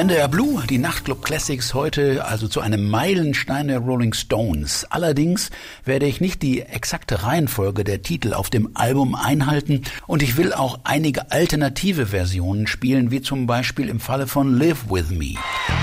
NDR Blue, die Nachtclub Classics heute also zu einem Meilenstein der Rolling Stones. Allerdings werde ich nicht die exakte Reihenfolge der Titel auf dem Album einhalten und ich will auch einige alternative Versionen spielen, wie zum Beispiel im Falle von Live With Me.